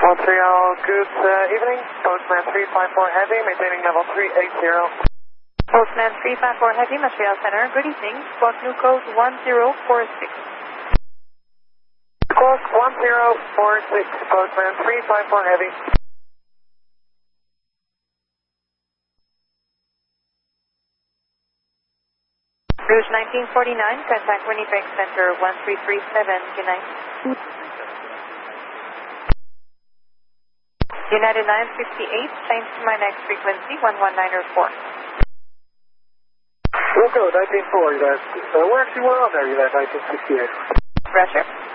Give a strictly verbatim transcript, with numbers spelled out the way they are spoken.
Montreal, good uh, evening. Postman three five four Heavy, maintaining level three eight zero. Postman three five four Heavy, Montreal Center, good evening. Squawk new code one zero four six. Squawk one zero four six, Postman three five four Heavy. Rouge nineteen forty-nine, contact Winnipeg Center one three three seven, good night. United nine fifty-eight, change to my next frequency, one one nine four. We'll go, nineteen forty, uh, we're actually, we're on there, United nineteen sixty-eight. Roger.